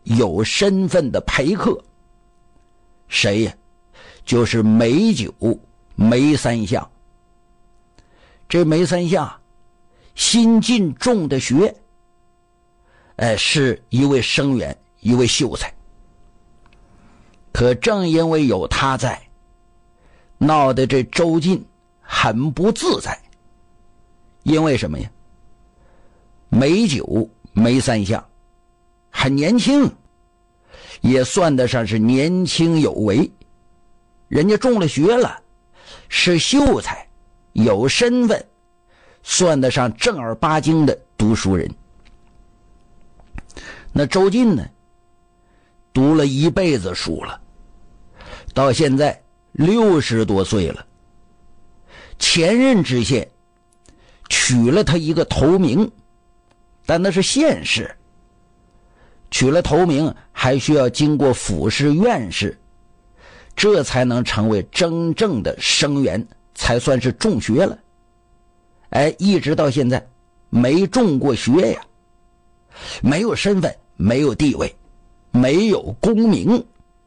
有身份的陪客。谁呀？就是梅九梅三相。这梅三相新进中的学，是一位生员，一位秀才。可正因为有他在，闹得这周进很不自在。因为什么呀？梅九梅三相很年轻，也算得上是年轻有为，人家中了学了，是秀才，有身份，算得上正儿八经的读书人。那周进呢，读了一辈子书了，到现在60多岁了。前任知县取了他一个头名，但那是县试，取了头名还需要经过府试院试，这才能成为真正的生员，才算是中学了。一直到现在没中过学呀，没有身份，没有地位，没有功名。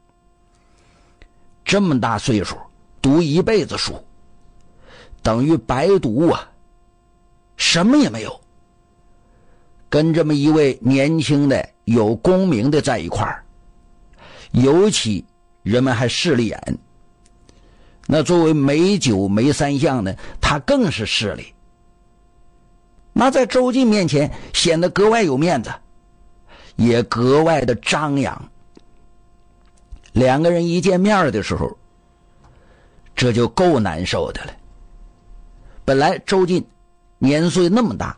这么大岁数读一辈子书，等于白读啊，什么也没有。跟这么一位年轻的有功名的在一块儿，尤其人们还势利眼。那作为梅九梅三相呢，他更是势利。那在周进面前显得格外有面子，也格外的张扬。两个人一见面的时候，这就够难受的了。本来周进年岁那么大，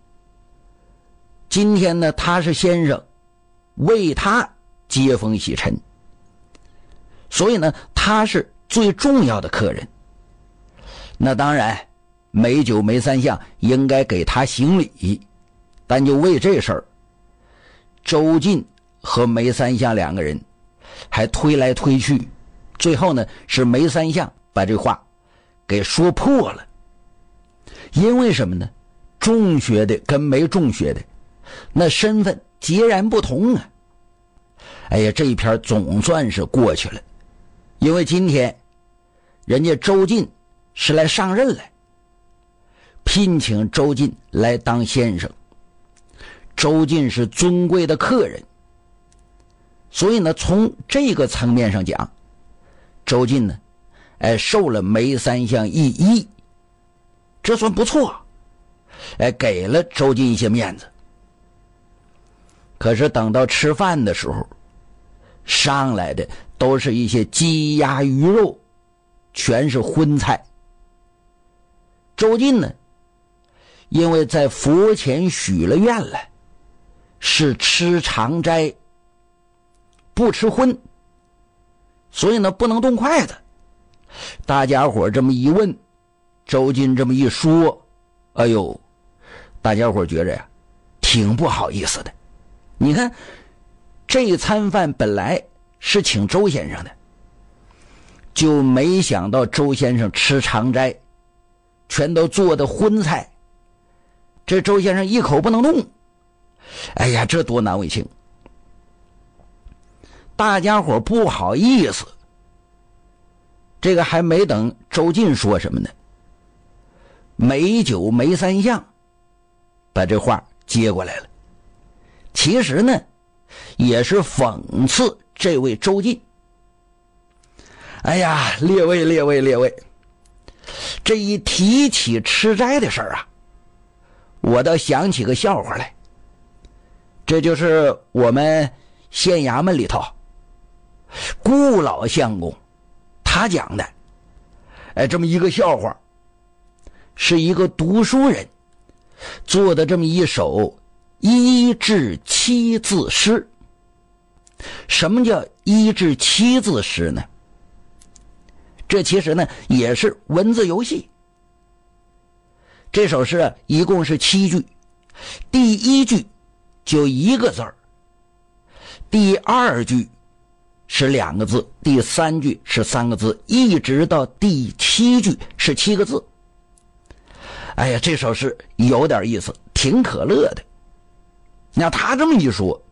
今天呢他是先生，为他接风洗尘，所以呢他是最重要的客人。那当然梅九梅三相应该给他行礼，但就为这事儿，周进和梅三相两个人还推来推去，最后呢是梅三相把这话给说破了。因为什么呢？中学的跟没中学的那身份截然不同啊。这一篇总算是过去了。因为今天人家周进是来上任来，聘请周进来当先生，周进是尊贵的客人，所以呢从这个层面上讲，周进呢受了梅三相一衣，这算不错，给了周进一些面子。可是等到吃饭的时候，上来的都是一些鸡鸭鱼肉，全是荤菜。周进呢，因为在佛前许了愿了，是吃长斋，不吃荤，所以呢不能动筷子。大家伙这么一问，周进这么一说，大家伙觉着呀挺不好意思的。你看这一餐饭本来是请周先生的，就没想到周先生吃长斋，全都做的荤菜，这周先生一口不能动。这多难为情。大家伙不好意思，这个还没等周进说什么呢，梅九梅三相把这话接过来了。其实呢也是讽刺这位周进。列位，这一提起吃斋的事儿啊，我倒想起个笑话来。这就是我们县衙门里头顾老相公他讲的，这么一个笑话，是一个读书人做的这么一首1至7字诗。什么叫1至7字诗呢？这其实呢也是文字游戏。这首诗一共是7句，第1句就1个字儿，第2句是2个字，第3句是3个字，一直到第7句是7个字。这首诗有点意思，挺可乐的。那他这么一说，